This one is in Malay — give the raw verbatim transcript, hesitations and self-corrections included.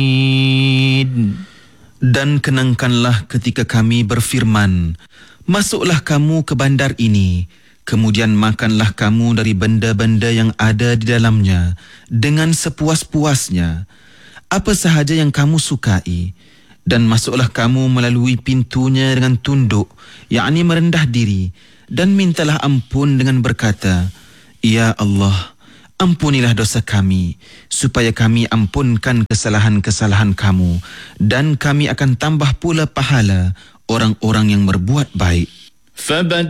Dan kenangkanlah ketika kami berfirman, masuklah kamu ke bandar ini, kemudian makanlah kamu dari benda-benda yang ada di dalamnya dengan sepuas-puasnya, apa sahaja yang kamu sukai, dan masuklah kamu melalui pintunya dengan tunduk, yakni merendah diri, dan mintalah ampun dengan berkata, Ya Allah, ampunilah dosa kami, supaya kami ampunkan kesalahan-kesalahan kamu, dan kami akan tambah pula pahala orang-orang yang berbuat baik.